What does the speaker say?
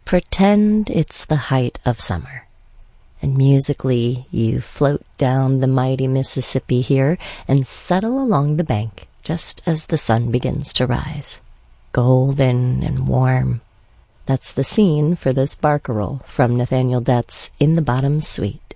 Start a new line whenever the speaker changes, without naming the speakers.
Pretend it's the height of summer, and musically you float down the mighty Mississippi here and settle along the bank just as the sun begins to rise, golden and warm. That's the scene for this barcarolle from Nathaniel Dett's In the Bottom Suite.